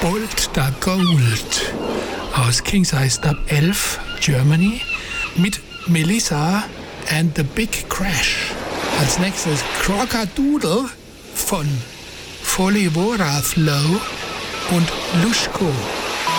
Bolt da Gold aus King Size Dub 11, Germany, mit Melissa and the Big Crash. Als nächstes Crockadoodle von Folivora Flow und Lushko.